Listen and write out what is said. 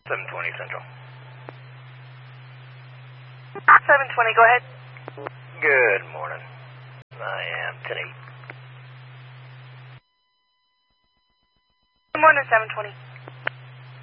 720 Central. 720, go ahead. Good morning. I am 10-8. Good morning, 720.